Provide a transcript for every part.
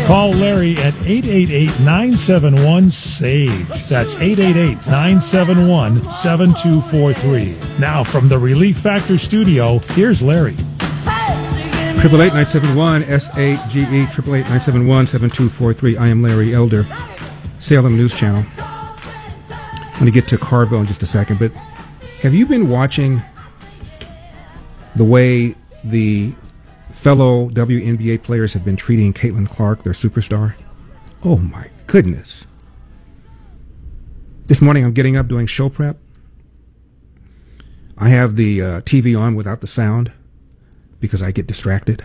Call Larry at 888-971-SAGE. That's 888-971-7243. Now from the Relief Factor studio, here's Larry. 888-971-SAGE, 888-971-7243. I am Larry Elder, Salem News Channel. I'm going to get to Carville in just a second, but have you been watching the way the fellow WNBA players have been treating Caitlin Clark, their superstar? Oh my goodness. This morning I'm getting up doing show prep. I have the TV on without the sound because I get distracted.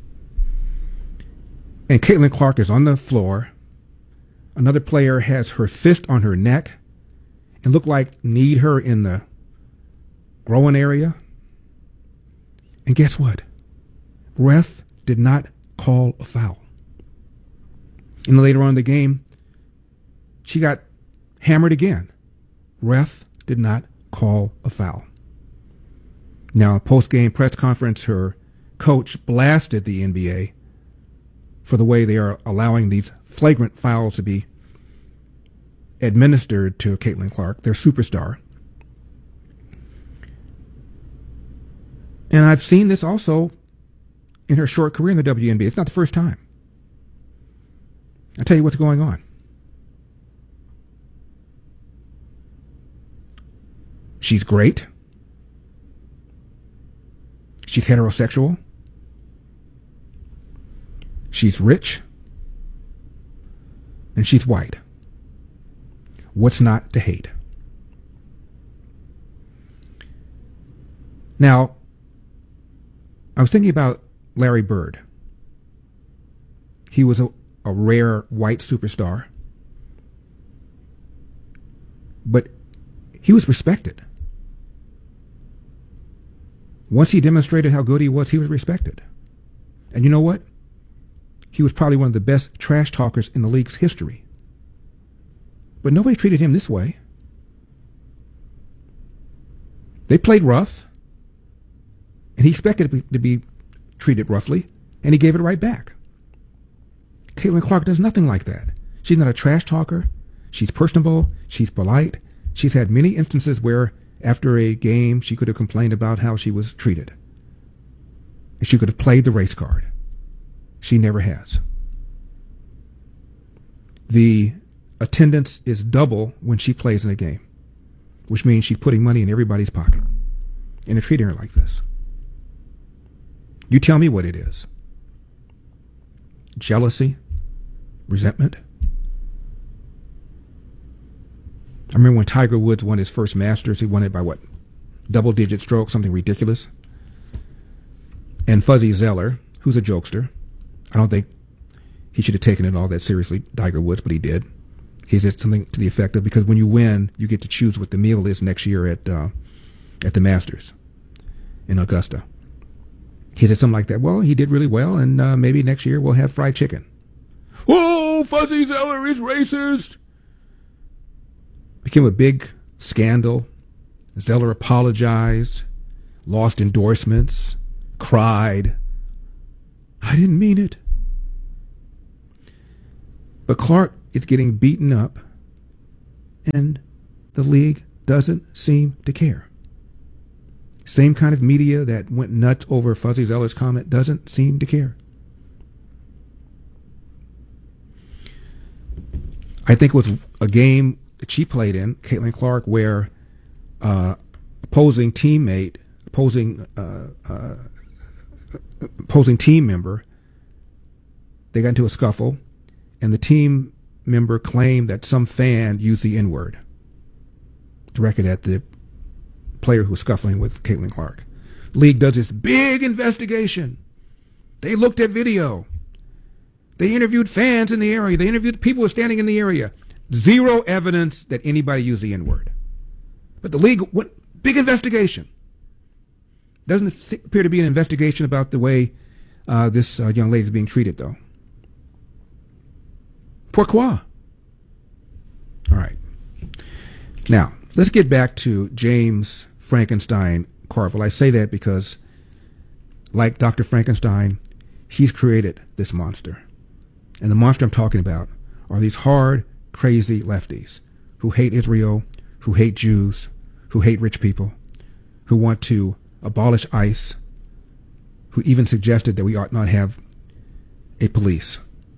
And Caitlin Clark is on the floor. Another player has her fist on her neck and looked like kneed her in the groin area. And guess what? Ref did not call a foul. And later on in the game, she got hammered again. Ref did not call a foul. Now, post-game press conference, her coach blasted the NBA for the way they are allowing these flagrant fouls to be administered to Caitlin Clark, their superstar. And I've seen this also in her short career in the WNBA. It's not the first time. I'll tell you what's going on. She's great. She's heterosexual. She's rich. And she's white. What's not to hate? Now, I was thinking about Larry Bird. He was a rare white superstar. But he was respected. Once he demonstrated how good he was respected. And you know what? He was probably one of the best trash talkers in the league's history. But nobody treated him this way. They played rough, and he expected to be treated roughly, and he gave it right back. Caitlin Clark does nothing like that. She's not a trash talker. She's personable. She's polite. She's had many instances where after a game she could have complained about how she was treated. And she could have played the race card. She never has. The attendance is double when she plays in a game, which means she's putting money in everybody's pocket. And they're treating her like this. You tell me what it is. Jealousy? Resentment? I remember when Tiger Woods won his first Masters, he won it by what? Double-digit strokes, something ridiculous. And Fuzzy Zeller, who's a jokester, I don't think he should have taken it all that seriously, Tiger Woods, but he did. He said something to the effect of, because when you win, you get to choose what the meal is next year at the Masters in Augusta. He said something like that. Well, he did really well, and maybe next year we'll have fried chicken. Oh, Fuzzy Zeller is racist. Became a big scandal. Zeller apologized, lost endorsements, cried. I didn't mean it. But Clark is getting beaten up, and the league doesn't seem to care. Same kind of media that went nuts over Fuzzy Zeller's comment doesn't seem to care. I think it was a game that she played in, Caitlin Clark, where opposing team member, they got into a scuffle, and the team member claimed that some fan used the N-word, directed at the player who was scuffling with Caitlin Clark. League does this big investigation. They looked at video. They interviewed fans in the area. They interviewed people who were standing in the area. Zero evidence that anybody used the N-word. But the league went, big investigation. Doesn't appear to be an investigation about the way this young lady is being treated, though. Pourquoi? All right. Now, let's get back to James Frankenstein Carville. I say that because, like Dr. Frankenstein, he's created this monster. And the monster I'm talking about are these hard, crazy lefties who hate Israel, who hate Jews, who hate rich people, who want to abolish ICE, who even suggested that we ought not have a police.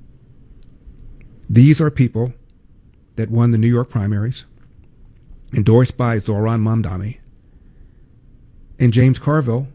These are people that won the New York primaries, endorsed by Zohran Mamdani and James Carville,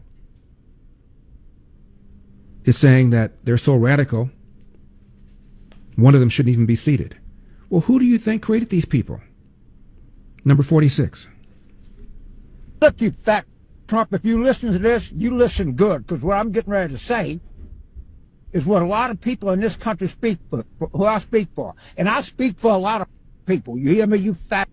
is saying that they're so radical, one of them shouldn't even be seated. Well, who do you think created these people? Number 46. Look, you fat Trump, if you listen to this, you listen good, because what I'm getting ready to say is what a lot of people in this country speak for, who I speak for. And I speak for a lot of people. You hear me, you fat?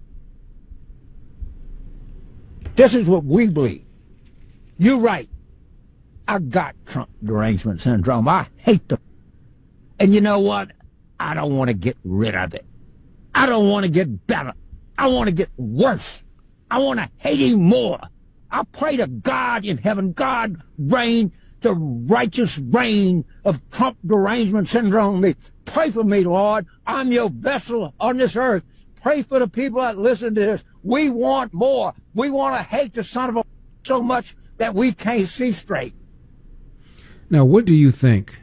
This is what we believe. You're right. I got Trump derangement syndrome. I hate the... And you know what? I don't want to get rid of it. I don't want to get better. I want to get worse. I want to hate him more. I pray to God in heaven, God reign the righteous reign of Trump derangement syndrome. Pray for me, Lord. I'm your vessel on this earth. Pray for the people that listen to this. We want more. We want to hate the son of a so much that we can't see straight. Now, what do you think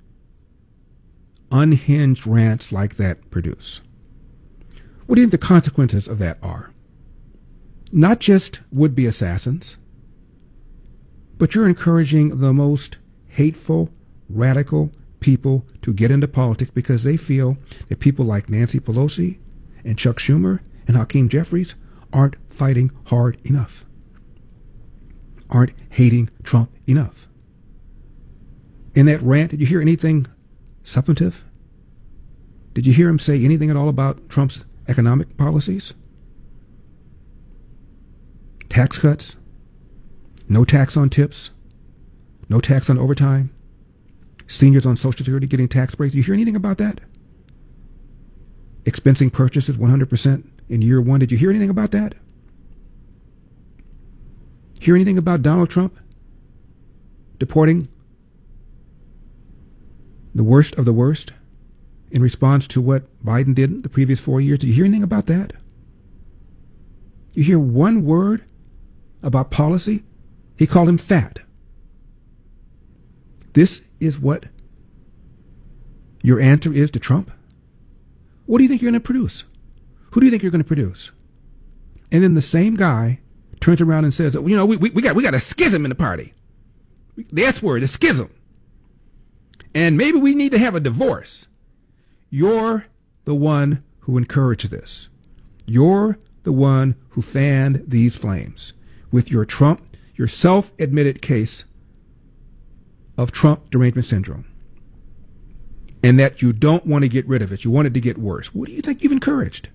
unhinged rants like that produce? What do you think the consequences of that are? Not just would-be assassins, but you're encouraging the most hateful, radical people to get into politics because they feel that people like Nancy Pelosi and Chuck Schumer and Hakeem Jeffries aren't fighting hard enough, aren't hating Trump enough. In that rant, did you hear anything substantive? Did you hear him say anything at all about Trump's economic policies? Tax cuts? No tax on tips? No tax on overtime? Seniors on Social Security getting tax breaks? Did you hear anything about that? Expensing purchases 100% in year one? Did you hear anything about that? Hear anything about Donald Trump deporting the worst of the worst in response to what Biden did the previous 4 years? Did you hear anything about that? You hear one word about policy? He called him fat. This is what your answer is to Trump? What do you think you're going to produce? Who do you think you're going to produce? And then the same guy turns around and says, you know, we got a schism in the party. The S word is schism. And maybe we need to have a divorce. You're the one who encouraged this. You're the one who fanned these flames with your self-admitted case of Trump derangement syndrome. And that you don't want to get rid of it. You want it to get worse. What do you think you've encouraged?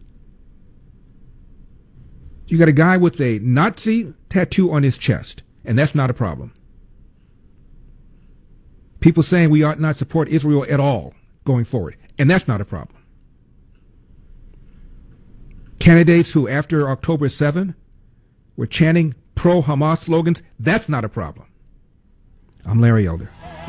You got a guy with a Nazi tattoo on his chest, and that's not a problem. People saying we ought not support Israel at all going forward, and that's not a problem. Candidates who, after October 7, were chanting pro-Hamas slogans, that's not a problem. I'm Larry Elder.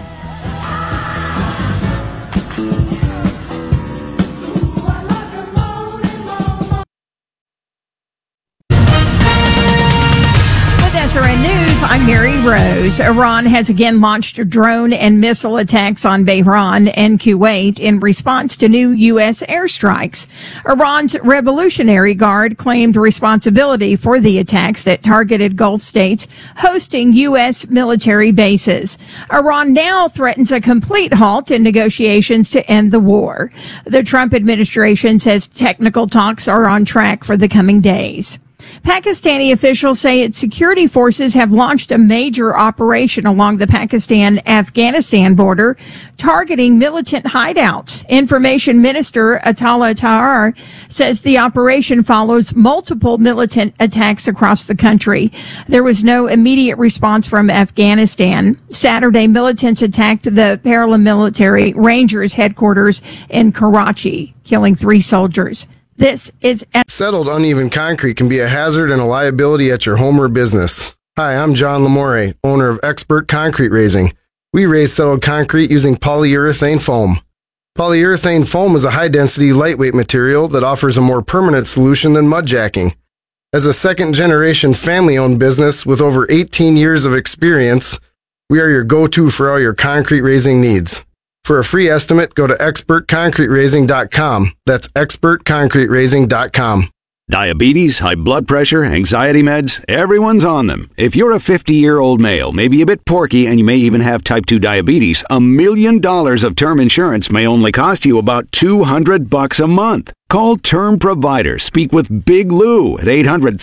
SRN News, I'm Mary Rose. Iran has again launched drone and missile attacks on Bahrain and Kuwait in response to new U.S. airstrikes. Iran's Revolutionary Guard claimed responsibility for the attacks that targeted Gulf states hosting U.S. military bases. Iran now threatens a complete halt in negotiations to end the war. The Trump administration says technical talks are on track for the coming days. Pakistani officials say its security forces have launched a major operation along the Pakistan-Afghanistan border, targeting militant hideouts. Information Minister Atala Tahar says the operation follows multiple militant attacks across the country. There was no immediate response from Afghanistan. Saturday, militants attacked the paramilitary Rangers headquarters in Karachi, killing 3 soldiers. This is Settled uneven concrete can be a hazard and a liability at your home or business. Hi, I'm John Lamore, owner of Expert Concrete Raising. We raise settled concrete using polyurethane foam. Polyurethane foam is a high-density, lightweight material that offers a more permanent solution than mud jacking. As a second-generation family-owned business with over 18 years of experience, we are your go-to for all your concrete raising needs. For a free estimate, go to expertconcreteraising.com. That's expertconcreteraising.com. Diabetes, high blood pressure, anxiety meds, everyone's on them. If you're a 50-year-old male, maybe a bit porky, and you may even have type 2 diabetes, $1 million of term insurance may only cost you about $200 a month. Call Term Provider. Speak with Big Lou at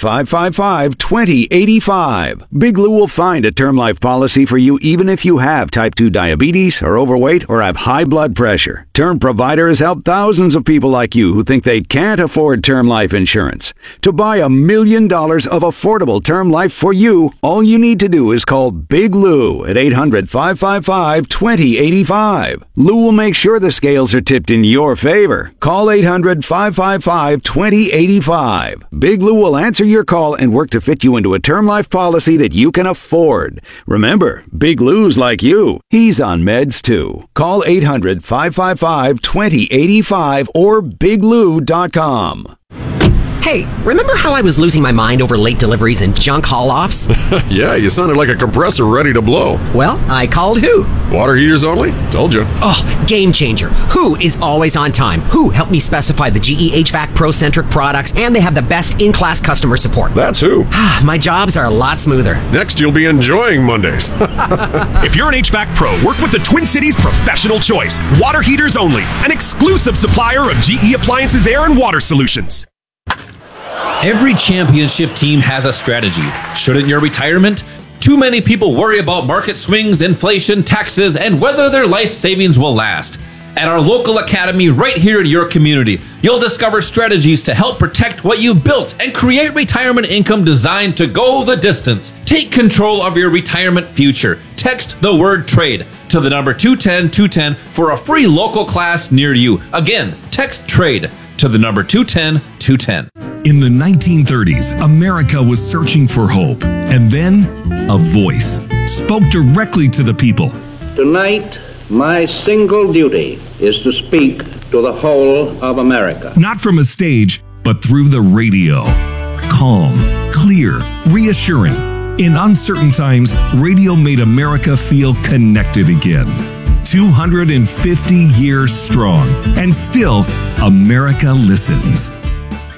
800-555-2085. Big Lou will find a term life policy for you even if you have type 2 diabetes, are overweight, or have high blood pressure. Term Provider has helped thousands of people like you who think they can't afford term life insurance. To buy $1 million of affordable term life for you, all you need to do is call Big Lou at 800-555-2085. Lou will make sure the scales are tipped in your favor. Call 800-555-2085. Big Lou will answer your call and work to fit you into a term life policy that you can afford. Remember, Big Lou's like you. He's on meds too. Call 800-555-2085 or biglou.com. Hey, remember how I was losing my mind over late deliveries and junk haul-offs? Yeah, you sounded like a compressor ready to blow. Well, I called Who. Water heaters only? Told you. Oh, game changer. Who is always on time. Who helped me specify the GE HVAC Pro-centric products, and they have the best in-class customer support. That's Who. My jobs are a lot smoother. Next, you'll be enjoying Mondays. If you're an HVAC pro, work with the Twin Cities Professional Choice. Water heaters only. An exclusive supplier of GE Appliances Air and Water Solutions. Every championship team has a strategy. Shouldn't your retirement? Too many people worry about market swings, inflation, taxes, and whether their life savings will last. At our local academy right here in your community, you'll discover strategies to help protect what you've built and create retirement income designed to go the distance. Take control of your retirement future. Text the word trade to the number 210-210 for a free local class near you. Again, text trade to the number 210-210. In the 1930s, America was searching for hope, and then a voice spoke directly to the people. Tonight, my single duty is to speak to the whole of America. Not from a stage, but through the radio. Calm, clear, reassuring. In uncertain times, radio made America feel connected again. 250 years strong, and still, America listens.